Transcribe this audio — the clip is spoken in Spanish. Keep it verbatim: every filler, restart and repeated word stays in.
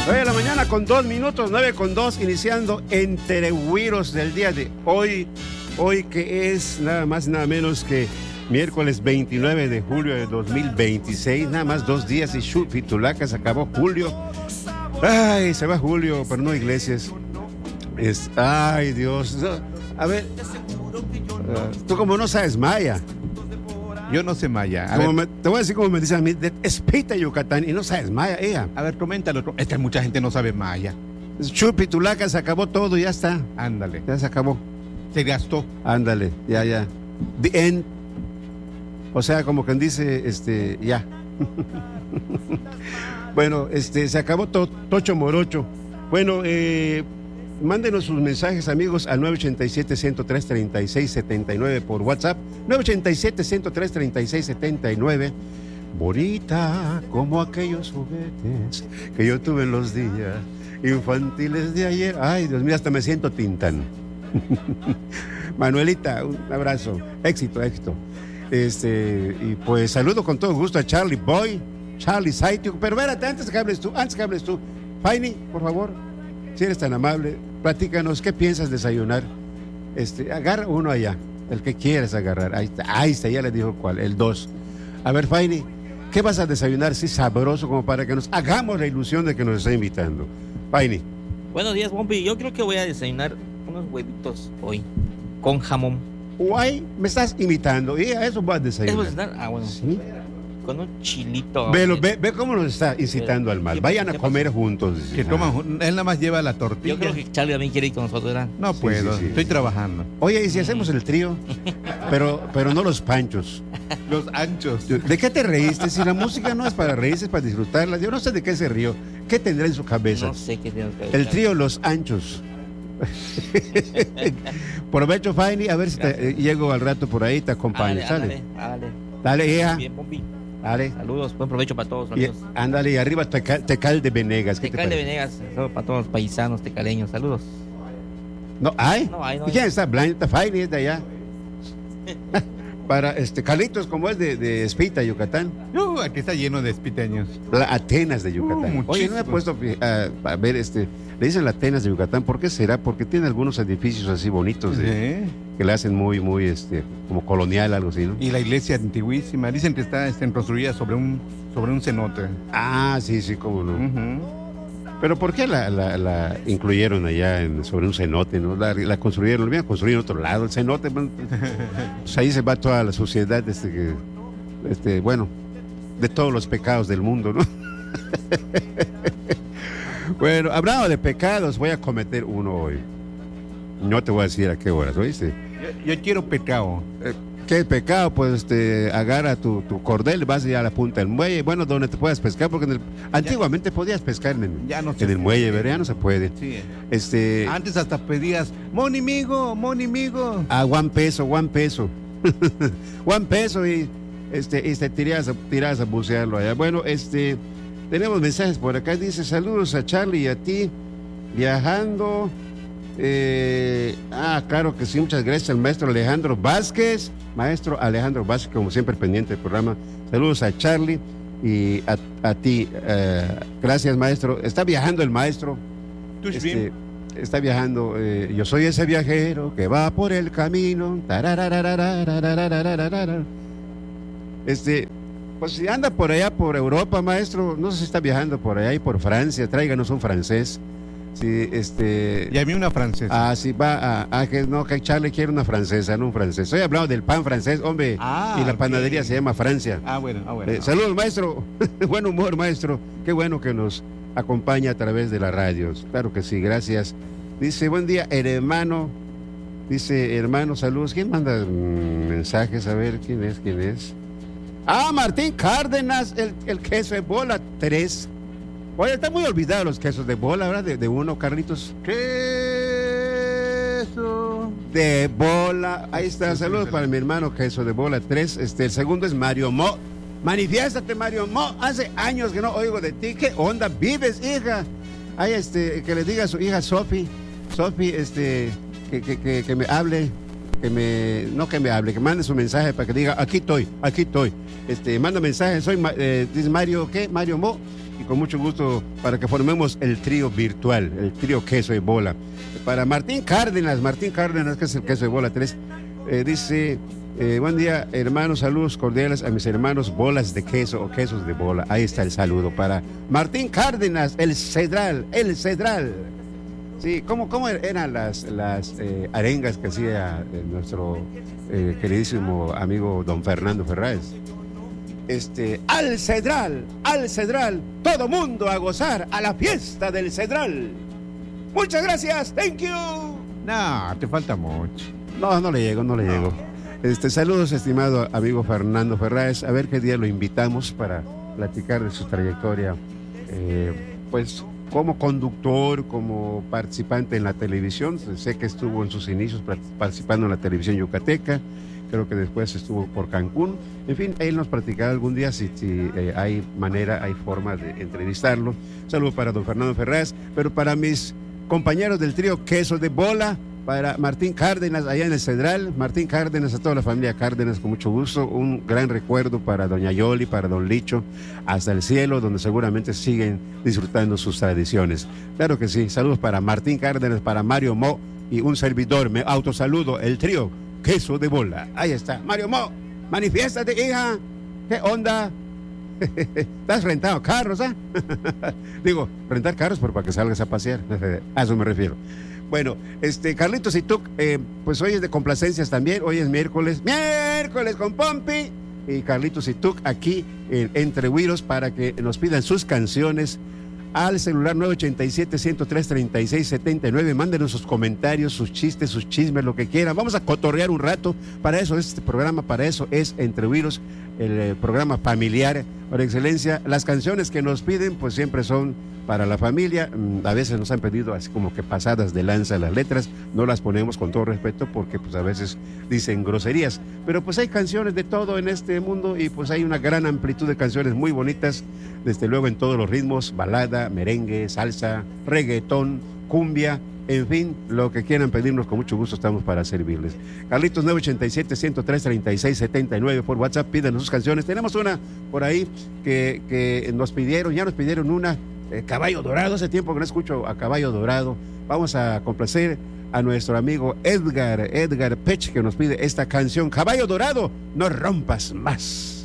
nueve de la mañana con dos minutos, nueve con dos, iniciando Entre Güiros del día de hoy. Hoy que es nada más y nada menos que miércoles veintinueve de julio de dos mil veintiséis. Nada más dos días y Chupitulaca, se acabó julio. Ay, se va julio, pero no Iglesias. Es, ay, Dios. A ver, uh, tú como no sabes maya. Yo no sé maya. A Como ver, me, te voy a decir como me dicen a mí, de Espita, Yucatán, y no sabes maya, ella. a ver, coméntalo. Es que mucha gente no sabe maya. Chupitulaca, se acabó todo, ya está. Ándale. Ya se acabó. Se gastó. Ándale, ya, ya. The end. O sea, como quien dice, este, ya. Bueno, este, se acabó to, Tocho Morocho. Bueno, eh, mándenos sus mensajes, amigos, al nueve ocho siete, uno cero tres, tres seis siete nueve por WhatsApp. nueve ocho siete, uno cero tres, tres seis siete nueve. Bonita como aquellos juguetes que yo tuve en los días infantiles de ayer. Ay, Dios mío, hasta me siento Tintán. Manuelita, un abrazo. Éxito, éxito. Este, y pues saludo con todo gusto a Charlie Boy, Charlie Saitio. Pero espérate, antes que hables tú, antes que hables tú, Faini, por favor, si eres tan amable, platícanos, ¿qué piensas desayunar? Este, agarra uno allá, el que quieras agarrar. Ahí está, ahí está, ya le dijo cuál, el dos. A ver, Faini, ¿qué vas a desayunar? Sí, sabroso, como para que nos hagamos la ilusión de que nos está invitando. Faini. Buenos días, Bombi. Yo creo que voy a desayunar unos huevitos hoy con jamón. Guay, me estás imitando. Y a eso vas a ¿Es desayunar. desayunar? Ah, bueno. Sí. Con un chilito. Ve, ve, ve cómo nos está incitando al mal. ¿Qué- Vayan a qué comer pasó? juntos. dice. Que Ah. toman, jun- él nada más lleva la tortilla. Yo creo que Charlie también quiere ir con nosotros, ¿verdad? No Sí, puedo, sí, sí. estoy trabajando. Oye, ¿y si hacemos el trío? Pero, pero no los panchos. Los anchos. ¿De qué te reíste? Si la música no es para reírse, es para disfrutarla. Yo no sé de qué se rió. ¿Qué tendrá en su cabeza? No sé qué tienes que ver. El trío Los Anchos. Provecho, Faini, a ver si te, eh, llego al rato por ahí, te acompaño. Ándale, Sale. ándale, Dale, hija. ándale. Bien, Bombi. Dale. Saludos, buen provecho para todos, Y, amigos. ándale, y arriba Tecal, Tecal de Venegas. ¿Qué te Tecal de parece? Venegas, saludos para todos los paisanos tecaleños. Saludos. No, ¿hay? No hay, no ¿Y hay. quién está? Blanca Faini es de allá. Para este Carlitos, como es de, de Espita, Yucatán. Uh, aquí está lleno de espiteños. La Atenas de Yucatán. Uh, Oye, no me he puesto a, a ver, este, le dicen la Atenas de Yucatán, ¿por qué será? Porque tiene algunos edificios así bonitos de- Sí. que le hacen muy, muy, este, como colonial, algo así, ¿no? Y la iglesia antiguísima. Dicen que está, está construida sobre un, sobre un cenote. Ah, sí, sí, cómo no. Ujú. Pero ¿por qué la, la, la incluyeron allá en- sobre un cenote, no? La, la construyeron, lo habían construido en otro lado, el cenote, pues, pues ahí se va toda la sociedad, este, que, este, bueno, de todos los pecados del mundo, ¿no? Bueno, hablando de pecados, voy a cometer uno hoy. No te voy a decir a qué horas, ¿oíste? Yo, yo quiero pecado. Eh, ¿Qué pecado? Pues este, agarra tu, tu cordel, vas ya a la punta del muelle, bueno, donde te puedas pescar, porque en el- antiguamente podías pescar en el, Ya no se en el puede. muelle, pero ya no se puede. Sí. Este, Antes hasta pedías, monimigo, monimigo. a one peso, one peso. One peso y este, y te tiras a, tiras a bucearlo allá. Bueno, este, tenemos mensajes por acá. Dice, saludos a Charlie y a ti, viajando. Eh, ah, claro que sí, muchas gracias al maestro Alejandro Vázquez. Maestro Alejandro Vázquez, como siempre pendiente del programa. Saludos a Charlie y a, a ti. Eh, gracias, maestro. Está viajando el maestro. Tú, Este, está viajando, eh, yo soy ese viajero que va por el camino. Tararararararararararara. Este, pues si anda por allá por Europa, maestro, no sé si está viajando por allá y por Francia, tráiganos un francés. Sí, este. Y a mí una francesa. Ah, sí, va a, a que no, que Charlie quiere una francesa, no un francés. Estoy hablando del pan francés, hombre. Ah, y la ok. panadería se llama Francia. Ah, bueno, ah, bueno. Eh, saludos, maestro. Buen humor, maestro. Qué bueno que nos acompaña a través de las radios. Claro que sí, gracias. Dice, buen día, hermano. Dice, hermano, saludos. ¿Quién manda mm, mensajes? A ver, ¿quién es? ¿Quién es? Ah, Martín Cárdenas, el, el queso de bola tres. Oye, están muy olvidados los quesos de bola, ¿verdad? De, de uno, Carlitos. Queso. De bola. Ahí está. Saludos para mi hermano queso de bola tres. Este, el segundo es Mario Mo. Manifiéstate, Mario Mo. Hace años que no oigo de ti. ¿Qué onda vives, hija? Ay, este, que le diga a su hija Sofi, Sofi, este, que, que, que, que me hable, que me, no que me hable, que mande su mensaje para que diga, aquí estoy, aquí estoy. Este, manda mensaje, soy, Ma- eh, dice Mario, ¿qué? Mario Mo. y con mucho gusto para que formemos el trío virtual, el trío queso y bola. Para Martín Cárdenas, Martín Cárdenas, que es el queso y bola tres, eh, dice, eh, buen día hermanos, saludos cordiales a mis hermanos bolas de queso o quesos de bola. Ahí está el saludo para Martín Cárdenas, el Cedral, el Cedral. Sí, ¿cómo, cómo eran las, las eh, arengas que hacía eh, nuestro eh, queridísimo amigo don Fernando Ferráez? Este, al Cedral, al Cedral, todo mundo a gozar a la fiesta del Cedral. Muchas gracias, thank you. No, te falta mucho. No, no le llego, no le no. llego. Este, saludos, estimado amigo Fernando Ferráez. A ver qué día lo invitamos para platicar de su trayectoria, eh, pues como conductor, como participante en la televisión. Sé que estuvo en sus inicios participando en la televisión yucateca. Creo que después estuvo por Cancún. En fin, él nos platicará algún día si, si eh, hay manera, hay forma de entrevistarlo. Saludos para don Fernando Ferraz, pero para mis compañeros del trío Queso de Bola, para Martín Cárdenas allá en el Cedral, Martín Cárdenas, a toda la familia Cárdenas, con mucho gusto. Un gran recuerdo para doña Yoli, para don Licho, hasta el cielo, donde seguramente siguen disfrutando sus tradiciones. Claro que sí. Saludos para Martín Cárdenas, para Mario Mo y un servidor. Me autosaludo, el trío Queso de Bola. Ahí está. Mario Mo, manifiéstate, hija. ¿Qué onda? ¿Estás rentando carros, ah? Digo, rentar carros pero para que salgas a pasear. A eso me refiero. Bueno, este, Carlitos Ituc, eh, pues hoy es de complacencias también. Hoy es miércoles. Miércoles con Pompi y Carlitos Ituc aquí en Entre Güiros para que nos pidan sus canciones al celular nueve ochenta y siete, ciento tres, treinta y seis, setenta y nueve. Mándenos sus comentarios, sus chistes, sus chismes, lo que quieran. Vamos a cotorrear un rato. Para eso es este programa, para eso es Entre Güiros, el, el programa familiar por excelencia. Las canciones que nos piden pues siempre son para la familia. A veces nos han pedido así como que pasadas de lanza las letras. No las ponemos con todo respeto porque pues a veces dicen groserías. Pero pues hay canciones de todo en este mundo y pues hay una gran amplitud de canciones muy bonitas, desde luego en todos los ritmos: balada, merengue, salsa, reggaetón, cumbia, en fin, lo que quieran pedirnos, con mucho gusto estamos para servirles. Carlitos nueve ochenta y siete, ciento tres, treinta y seis, setenta y nueve por WhatsApp, pídanos sus canciones. Tenemos una por ahí que, que nos pidieron, ya nos pidieron una, eh, Caballo Dorado. Hace tiempo que no escucho a Caballo Dorado. Vamos a complacer a nuestro amigo Edgar, Edgar Pech, que nos pide esta canción, Caballo Dorado, no rompas más.